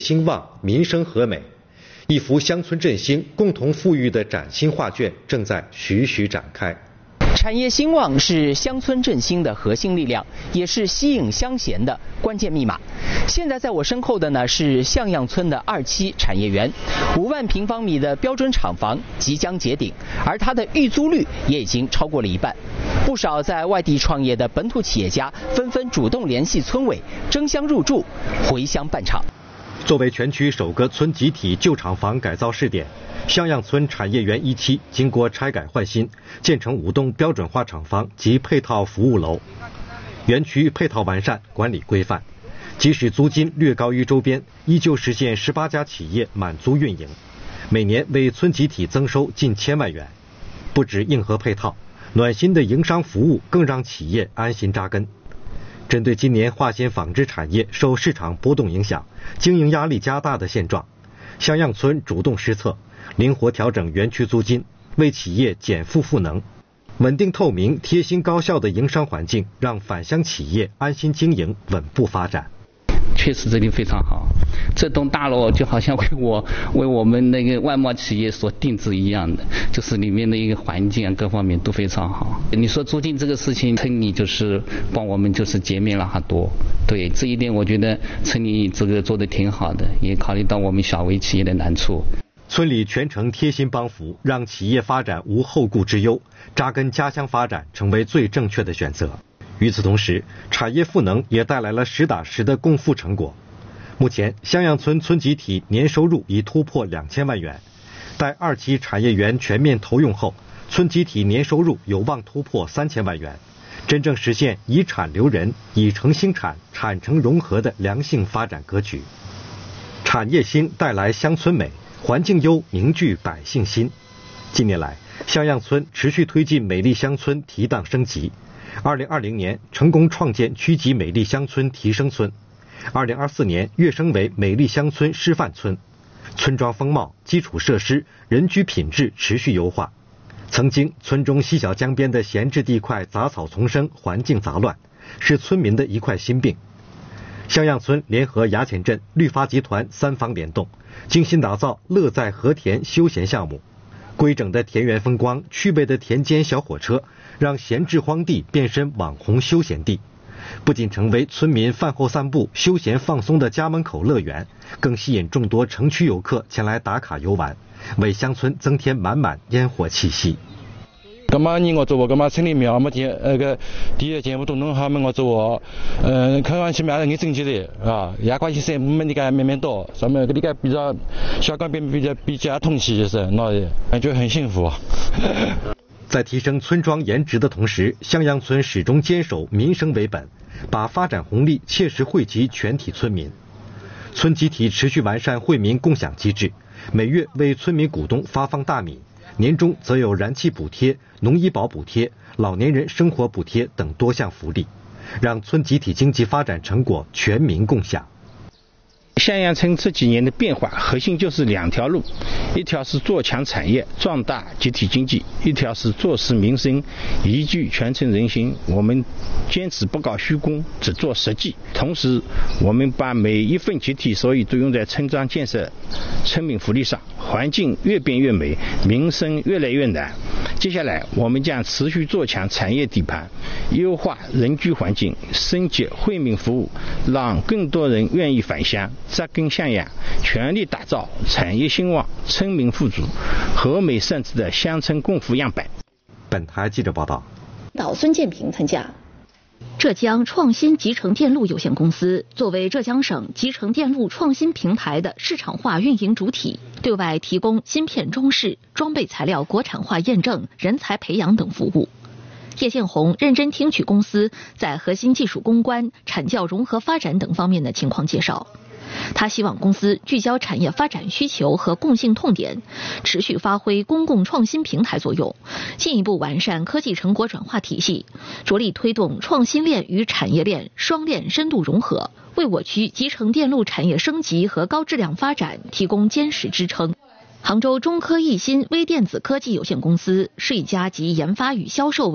兴旺，民生和美，一幅乡村振兴、共同富裕的崭新画卷正在徐徐展开。 产业兴旺是乡村振兴的核心力量，也是吸引乡贤的关键密码。现在在我身后的呢是向阳村的2期产业园，5万平方米的标准厂房即将结顶，而它的预租率也已经超过了1半。不少在外地创业的本土企业家纷纷主动联系村委，争相入驻，回乡办厂。 作为全区首个村集体旧厂房改造试点，向阳村产业园1期经过拆改换新，建成5栋标准化厂房及配套服务楼。园区配套完善，管理规范，即使租金略高于周边，依旧实现18家企业满租运营，每年为村集体增收近1000万元。不止硬核配套，暖心的营商服务更让企业安心扎根。针对今年化纤纺织产业受市场波动影响，经营压力加大的现状，向阳村主动施策，灵活调整园区租金，为企业减负赋能。稳定透明、贴心高效的营商环境，让返乡企业安心经营、稳步发展。 确实这里非常好，这栋大楼就好像为我们那个外贸企业所定制一样的，就是里面的一个环境啊，各方面都非常好。你说租金这个事情，村里就是帮我们就是减免了很多，对这一点我觉得村里这个做得挺好的，也考虑到我们小微企业的难处。 村里全程贴心帮扶，让企业发展无后顾之忧，扎根家乡发展成为最正确的选择。与此同时，产业赋能也带来了实打实的共富成果。目前，向阳村村集体年收入已突破2000万元，待2期产业园全面投用后，村集体年收入有望突破3000万元，真正实现以产留人、以城兴产、产城融合的良性发展格局。产业兴带来乡村美，环境优凝聚百姓心。近年来，向阳村持续推进美丽乡村提档升级。2020年成功创建区级美丽乡村提升村，2024年跃升为美丽乡村示范村，村庄风貌、基础设施、人居品质持续优化。曾经村中西小江边的闲置地块杂草丛生，环境杂乱，是村民的一块心病。向阳村联合衙前镇、绿发集团3方联动，精心打造乐在和田休闲项目。规整的田园风光，趣味的田间小火车，让闲置荒地变身网红休闲地，不仅成为村民饭后散步、休闲放松的家门口乐园，更吸引众多城区游客前来打卡游玩，为乡村增添满满烟火气息。 咁嘛，我做咁嘛，村里面么第一节目都弄好么，我做开玩笑嘛，你整起来啊，也关系是我们那个面多，上面那个比较小岗边比较通气就是，那感觉很幸福。 在提升村庄颜值的同时，向阳村始终坚守民生为本，把发展红利切实惠及全体村民。村集体持续完善惠民共享机制，每月为村民股东发放大米，年终则有燃气补贴、农医保补贴、老年人生活补贴等多项福利，让村集体经济发展成果全民共享。 向阳村这几年的变化核心就是2条路，一条是做强产业壮大集体经济，一条是做实民生宜居全村人心。我们坚持不搞虚功，只做实际，同时我们把每一份集体收益都用在村庄建设、村民福利上，环境越变越美，民生越来越难。接下来我们将持续做强产业底盘，优化人居环境，升级惠民服务，让更多人愿意返乡扎根向阳，全力打造产业兴旺、村民富足、和美善治的乡村共富样板。 本台记者报道。 孙建平参加。 浙江创新集成电路有限公司作为浙江省集成电路创新平台的市场化运营主体，对外提供芯片装饰、装备材料国产化验证、人才培养等服务。叶建红认真听取公司在核心技术攻关、产教融合发展等方面的情况介绍。他希望公司聚焦产业发展需求和共性痛点，持续发挥公共创新平台作用，进一步完善科技成果转化体系，着力推动创新链与产业链双链深度融合，为我区集成电路产业升级和高质量发展提供坚实支撑。杭州中科易新微电子科技有限公司是一家集研发与销售